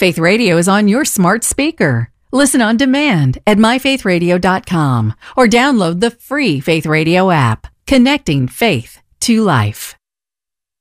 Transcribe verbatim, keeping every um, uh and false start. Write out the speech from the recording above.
Faith Radio is on your smart speaker. Listen on demand at my faith radio dot com or download the free Faith Radio app, connecting faith to life.